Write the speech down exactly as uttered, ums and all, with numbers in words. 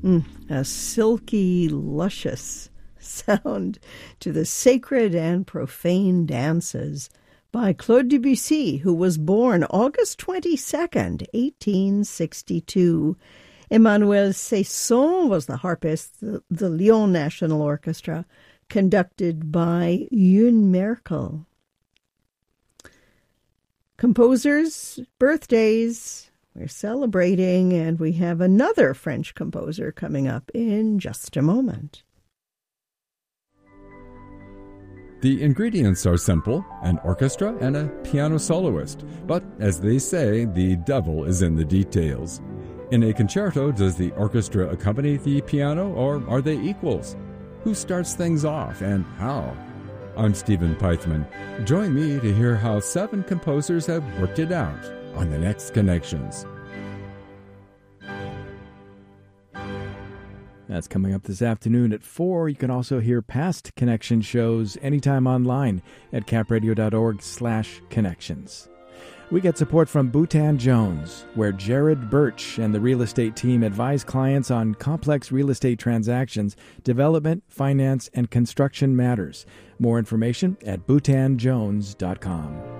Mm, a silky, luscious sound to the sacred and profane dances by Claude Debussy, who was born August twenty-second, eighteen sixty-two. Emmanuel Cesson was the harpist, the, the Lyon National Orchestra, conducted by Youn Merkel. Composers' birthdays we're celebrating, and we have another French composer coming up in just a moment. The ingredients are simple, an orchestra and a piano soloist. But as they say, the devil is in the details. In a concerto, does the orchestra accompany the piano, or are they equals? Who starts things off, and how? I'm Stephen Pythman. Join me to hear how seven composers have worked it out on the next Connections. That's coming up this afternoon at four. You can also hear past Connection shows anytime online at capradio.org slash connections. We get support from Boutan Jones, where Jared Birch and the real estate team advise clients on complex real estate transactions, development, finance, and construction matters. More information at boutan jones dot com.